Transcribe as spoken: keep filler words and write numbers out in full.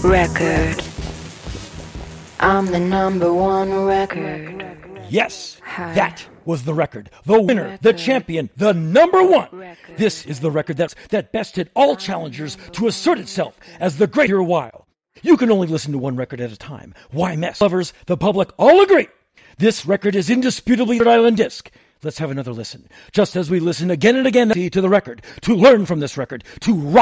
record. I'm the number one record. Yes, that was the record. The winner, the champion, the number one. This is the record that's, that bested all challengers to assert itself as the great here while. You can only listen to one record at a time. Why mess? Lovers, the public all agree. This record is indisputably Third Island Disc. Let's have another listen. Just as we listen again and again to the record, to learn from this record, to rock.